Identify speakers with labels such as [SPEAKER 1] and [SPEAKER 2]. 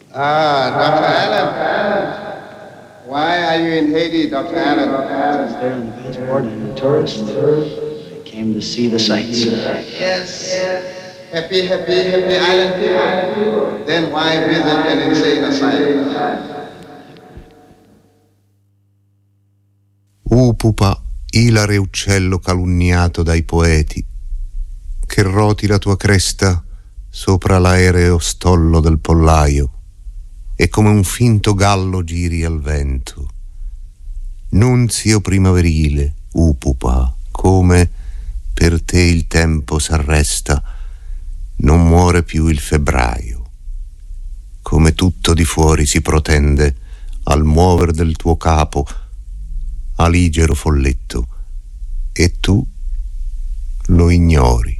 [SPEAKER 1] Dr. Allen. Why are you in Haiti, Dr. Allen?
[SPEAKER 2] I was there on the passport and a tourist. I came to see the sights.
[SPEAKER 1] Yes. Happy island people. Then why visit an insane asylum?
[SPEAKER 3] Pupa, ilare uccello calunniato dai poeti, che roti la tua cresta sopra l'aereo stollo del pollaio e come un finto gallo giri al vento. Nunzio primaverile, Pupa, come per te il tempo s'arresta, non muore più il febbraio, come tutto di fuori si protende al muover del tuo capo, aligero folletto, e tu lo ignori.